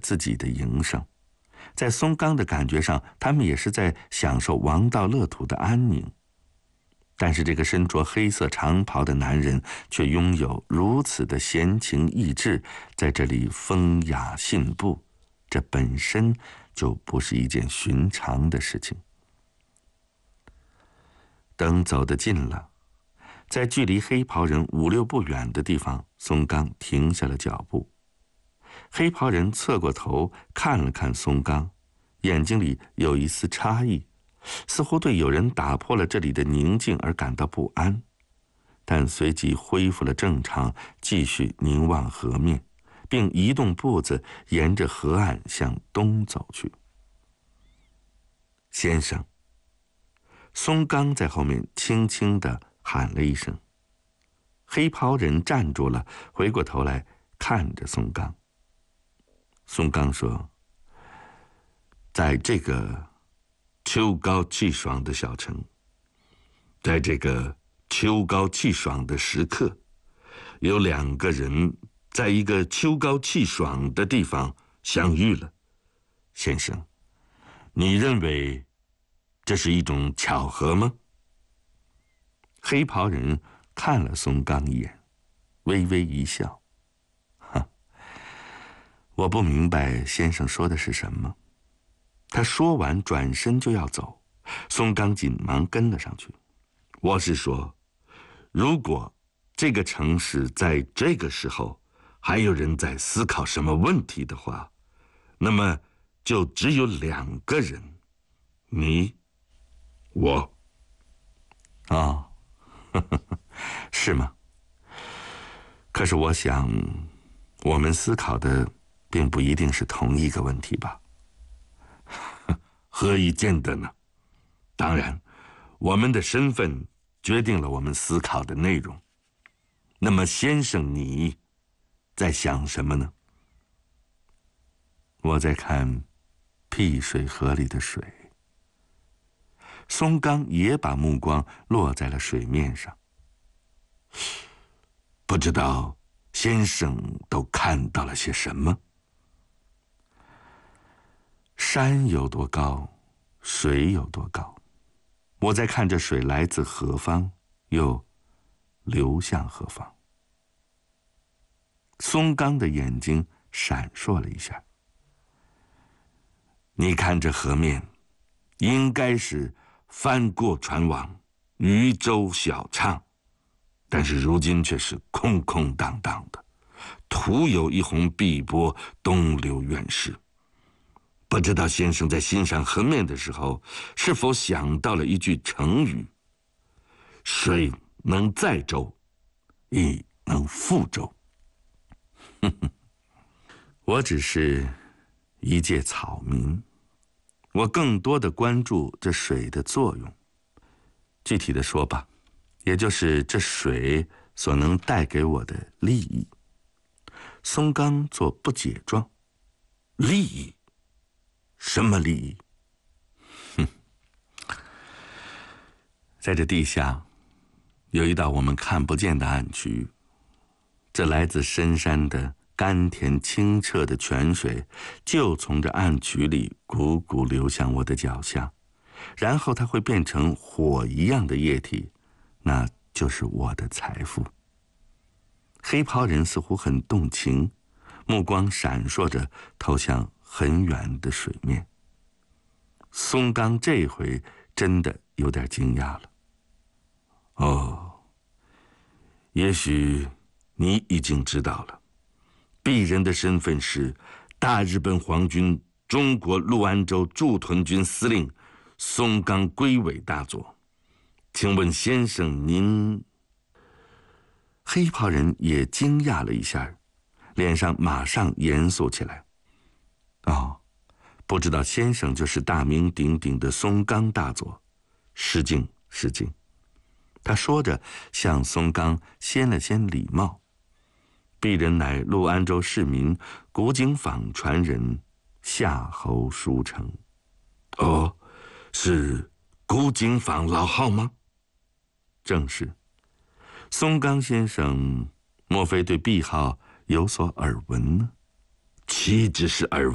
自己的营生。在松冈的感觉上，他们也是在享受王道乐土的安宁。但是这个身着黑色长袍的男人却拥有如此的闲情逸致，在这里风雅信步，这本身就不是一件寻常的事情。等走得近了，在距离黑袍人5、6步远的地方，松冈停下了脚步。黑袍人侧过头看了看松冈，眼睛里有一丝诧异，似乎对有人打破了这里的宁静而感到不安，但随即恢复了正常，继续凝望河面，并移动步子沿着河岸向东走去。先生，松冈在后面轻轻地喊了一声。黑袍人站住了，回过头来看着松冈。松冈说：“在这个秋高气爽的小城，在这个秋高气爽的时刻，有2个人在一个秋高气爽的地方相遇了。先生，你认为这是一种巧合吗？”黑袍人看了松冈一眼，微微一笑：“我不明白先生说的是什么。”他说完转身就要走，松冈紧忙跟了上去：“我是说，如果这个城市在这个时候还有人在思考什么问题的话，那么就只有2个人，你，我。”哦，是吗？可是我想，我们思考的并不一定是同一个问题吧？何以见得呢？当然，我们的身份决定了我们思考的内容。那么，先生，你在想什么呢？我在看碧水河里的水。松冈也把目光落在了水面上。不知道先生都看到了些什么？山有多高，水有多高。我在看着水来自何方，又流向何方。松冈的眼睛闪烁了一下。你看这河面，应该是翻过船网，渔舟小畅，但是如今却是空空荡荡的，徒有一泓碧波东流远逝。不知道先生在欣赏河面的时候，是否想到了一句成语：水能载舟，亦能覆舟。我只是一介草民，我更多的关注这水的作用。具体的说吧，也就是这水所能带给我的利益。松冈做不解状。利益？什么利益？在这地下有一道我们看不见的暗渠，这来自深山的甘甜清澈的泉水就从这暗渠里汩汩流向我的脚下，然后它会变成火一样的液体，那就是我的财富。黑袍人似乎很动情，目光闪烁着投向很远的水面。松冈这回真的有点惊讶了。哦，也许你已经知道了，鄙人的身份是大日本皇军中国陆安州驻屯军司令松冈圭伟大佐。请问先生您……黑袍人也惊讶了一下，脸上马上严肃起来。哦，不知道先生就是大名鼎鼎的松冈大佐。失敬失敬。他说着向松冈先了先礼貌。鄙人乃陆安州市民，古井坊传人夏侯书成。哦，是古井坊老号吗？正是。松冈先生莫非对敝号有所耳闻呢？岂止是耳闻。